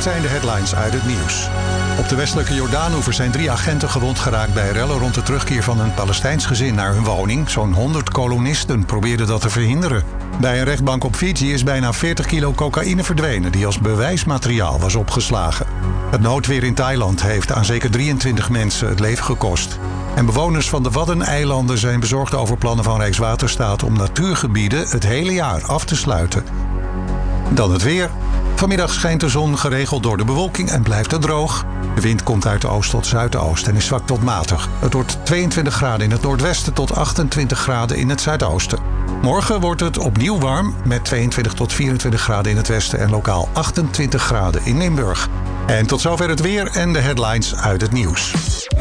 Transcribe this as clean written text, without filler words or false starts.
Dit zijn de headlines uit het nieuws. Op de westelijke Jordaanoever zijn 3 agenten gewond geraakt bij rellen rond de terugkeer van een Palestijns gezin naar hun woning. Zo'n 100 kolonisten probeerden dat te verhinderen. Bij een rechtbank op Fiji is bijna 40 kilo cocaïne verdwenen die als bewijsmateriaal was opgeslagen. Het noodweer in Thailand heeft aan zeker 23 mensen het leven gekost. En bewoners van de Waddeneilanden zijn bezorgd over plannen van Rijkswaterstaat om natuurgebieden het hele jaar af te sluiten. Dan het weer. Vanmiddag schijnt de zon geregeld door de bewolking en blijft het droog. De wind komt uit de oost tot zuidoost en is zwak tot matig. Het wordt 22 graden in het noordwesten tot 28 graden in het zuidoosten. Morgen wordt het opnieuw warm met 22 tot 24 graden in het westen en lokaal 28 graden in Limburg. En tot zover het weer en de headlines uit het nieuws.